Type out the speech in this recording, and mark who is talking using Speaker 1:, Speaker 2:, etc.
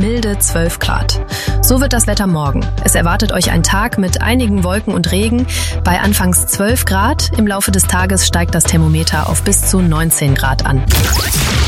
Speaker 1: milde 12 Grad. So wird das Wetter morgen. Es erwartet euch ein Tag mit einigen Wolken und Regen bei anfangs 12 Grad. Im Laufe des Tages steigt das Thermometer auf bis zu 19 Grad an.